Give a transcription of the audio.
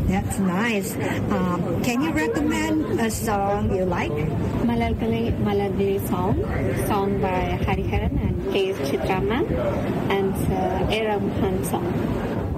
That's nice. Can you recommend a song you like? Malayali song by Hariharan and K. Chitrama, and Era Mohan song.